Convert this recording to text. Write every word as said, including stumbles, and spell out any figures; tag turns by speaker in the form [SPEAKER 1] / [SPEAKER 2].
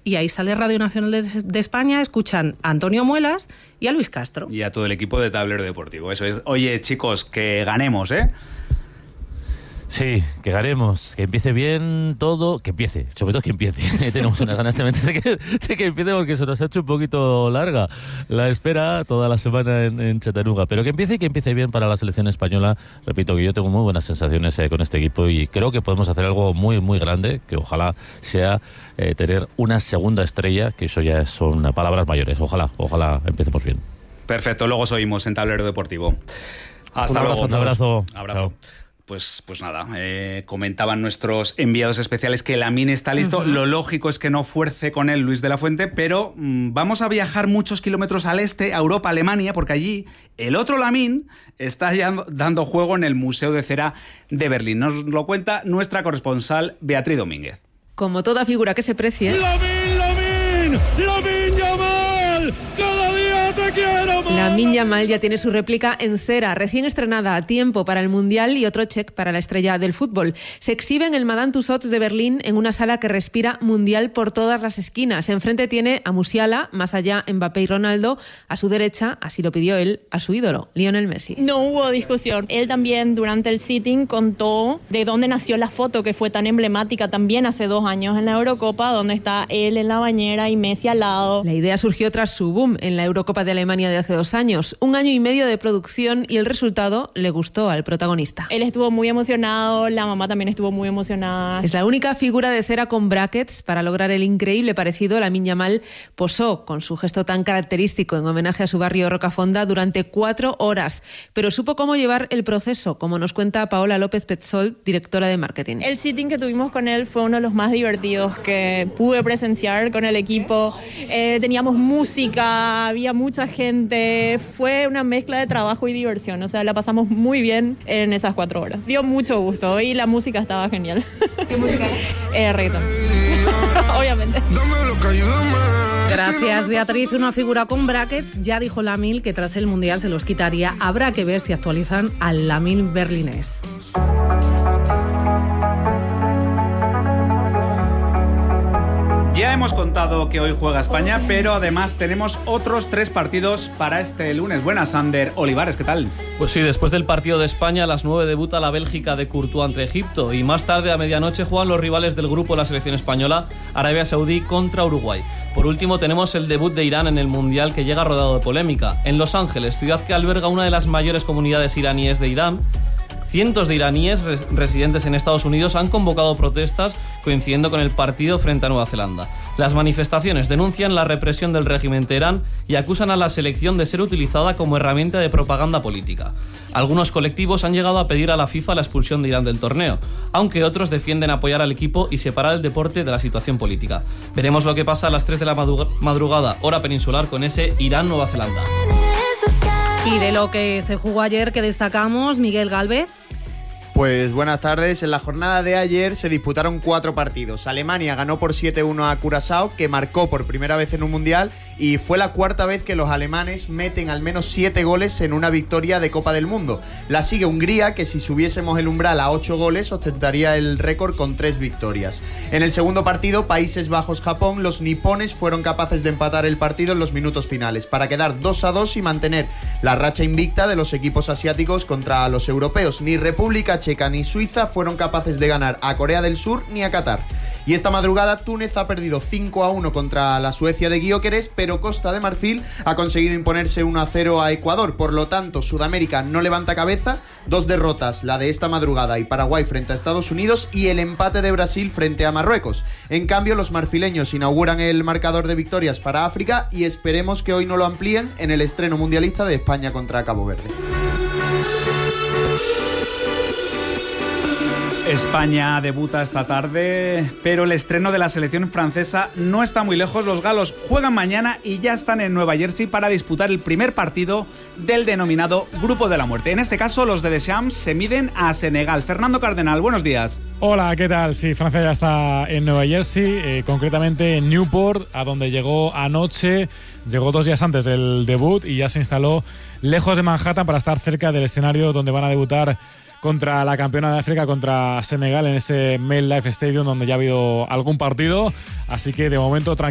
[SPEAKER 1] y ahí sale Radio Nacional de, de España, escuchan a Antonio Muelas y a Luis Castro.
[SPEAKER 2] Y a todo el equipo de Tablero Deportivo, eso es. Oye, chicos, que ganemos, ¿eh?
[SPEAKER 3] Sí, que ganemos, que empiece bien todo, que empiece, sobre todo que empiece. Tenemos unas ganas tremendas de que, de que empiece porque se nos ha hecho un poquito larga la espera toda la semana en, en Chattanooga, pero que empiece y que empiece bien para la selección española. Repito que yo tengo muy buenas sensaciones eh, con este equipo y creo que podemos hacer algo muy, muy grande, que ojalá sea eh, tener una segunda estrella, que eso ya son palabras mayores. Ojalá, ojalá empecemos bien.
[SPEAKER 2] Perfecto, luego os oímos en Tablero Deportivo. Hasta
[SPEAKER 3] un
[SPEAKER 2] luego.
[SPEAKER 3] Abrazo, un abrazo.
[SPEAKER 2] Abrazo. Pues, pues nada, eh, comentaban nuestros enviados especiales que Lamine está listo. Uh-huh. Lo lógico es que no fuerce con él Luis de la Fuente, pero mmm, vamos a viajar muchos kilómetros al este, a Europa, Alemania, porque allí el otro Lamine está ya dando juego en el Museo de Cera de Berlín. Nos lo cuenta nuestra corresponsal Beatriz Domínguez.
[SPEAKER 4] Como toda figura que se precie...
[SPEAKER 5] ¡Lamine, Lamine! ¡Lamine Yamal! ¡Cada día te quiero más!
[SPEAKER 4] Lamine Yamal ya tiene su réplica en cera, recién estrenada, a tiempo para el Mundial y otro check para la estrella del fútbol. Se exhibe en el Madame Tussauds de Berlín en una sala que respira mundial por todas las esquinas. Enfrente tiene a Musiala, más allá Mbappé y Ronaldo, a su derecha, así lo pidió él, a su ídolo, Lionel Messi.
[SPEAKER 6] No hubo discusión. Él también durante el sitting contó de dónde nació la foto que fue tan emblemática también hace dos años en la Eurocopa, donde está él en la bañera y Messi al lado.
[SPEAKER 4] La idea surgió tras su boom en la Eurocopa de Alemania de hace dos años. Un año y medio de producción y el resultado le gustó al protagonista.
[SPEAKER 6] Él estuvo muy emocionado, la mamá también estuvo muy emocionada.
[SPEAKER 4] Es la única figura de cera con brackets. Para lograr el increíble parecido, Lamine Yamal posó con su gesto tan característico en homenaje a su barrio Rocafonda durante cuatro horas. Pero supo cómo llevar el proceso, como nos cuenta Paola López Petzold, directora de marketing.
[SPEAKER 6] El sitting que tuvimos con él fue uno de los más divertidos que pude presenciar con el equipo. Eh, teníamos música, había mucha gente, fue una mezcla de trabajo y diversión, o sea, la pasamos muy bien en esas cuatro horas. Dio mucho gusto y la música estaba genial.
[SPEAKER 4] ¿Qué música es?
[SPEAKER 6] Eh, reggaeton. Obviamente.
[SPEAKER 1] Gracias, Beatriz. Una figura con brackets. Ya dijo Lamine que tras el Mundial se los quitaría. Habrá que ver si actualizan al Lamine berlinés.
[SPEAKER 2] Ya hemos contado que hoy juega España, pero además tenemos otros tres partidos para este lunes. Buenas, Ander Olivares, ¿qué tal?
[SPEAKER 7] Pues sí, después del partido de España, a las nueve debuta la Bélgica de Courtois ante Egipto y más tarde, a medianoche, juegan los rivales del grupo de la selección española, Arabia Saudí contra Uruguay. Por último, tenemos el debut de Irán en el Mundial, que llega rodado de polémica. En Los Ángeles, ciudad que alberga una de las mayores comunidades iraníes de Irán, cientos de iraníes res- residentes en Estados Unidos han convocado protestas coincidiendo con el partido frente a Nueva Zelanda. Las manifestaciones denuncian la represión del régimen Teherán y acusan a la selección de ser utilizada como herramienta de propaganda política. Algunos colectivos han llegado a pedir a la FIFA la expulsión de Irán del torneo, aunque otros defienden apoyar al equipo y separar el deporte de la situación política. Veremos lo que pasa a las tres de la madrugada, hora peninsular, con ese Irán-Nueva Zelanda.
[SPEAKER 1] Y de lo que se jugó ayer, que destacamos, Miguel Gálvez.
[SPEAKER 8] Pues buenas tardes. En la jornada de ayer se disputaron cuatro partidos. Alemania ganó por siete uno a Curazao, que marcó por primera vez en un mundial, y fue la cuarta vez que los alemanes meten al menos siete goles en una victoria de Copa del Mundo. La sigue Hungría, que si subiésemos el umbral a ocho goles ostentaría el récord con tres victorias. En el segundo partido, Países Bajos-Japón, los nipones fueron capaces de empatar el partido en los minutos finales para quedar dos a dos y mantener la racha invicta de los equipos asiáticos contra los europeos. Ni República Checa ni Suiza fueron capaces de ganar a Corea del Sur ni a Qatar. Y esta madrugada Túnez ha perdido cinco a uno contra la Suecia de Gyökeres, pero Costa de Marfil ha conseguido imponerse uno a cero a Ecuador. Por lo tanto, Sudamérica no levanta cabeza. Dos derrotas, la de esta madrugada y Paraguay frente a Estados Unidos, y el empate de Brasil frente a Marruecos. En cambio, los marfileños inauguran el marcador de victorias para África y esperemos que hoy no lo amplíen en el estreno mundialista de España contra Cabo Verde.
[SPEAKER 2] España debuta esta tarde, pero el estreno de la selección francesa no está muy lejos. Los galos juegan mañana y ya están en Nueva Jersey para disputar el primer partido del denominado Grupo de la Muerte. En este caso, los de Deschamps se miden a Senegal. Fernando Cardenal, buenos días.
[SPEAKER 9] Hola, ¿qué tal? Sí, Francia ya está en Nueva Jersey, eh, concretamente en Newport, a donde llegó anoche. Llegó dos días antes del debut y ya se instaló lejos de Manhattan para estar cerca del escenario donde van a debutar contra la campeona de África, contra Senegal, en ese MetLife Stadium, donde ya ha habido algún partido. Así que de momento tranquilo.